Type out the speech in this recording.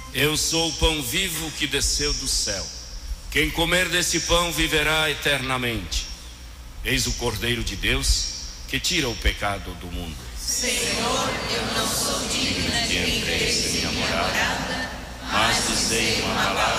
Eu sou o pão vivo que desceu do céu. Quem comer desse pão viverá eternamente. Eis o Cordeiro de Deus que tira o pecado do mundo. Senhor, eu não sou digna de entrar em minha morada, mas dizei uma palavra